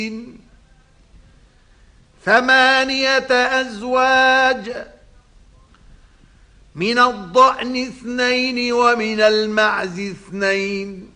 ثمانية أزواج، من الضأن 2 ومن المعز 2،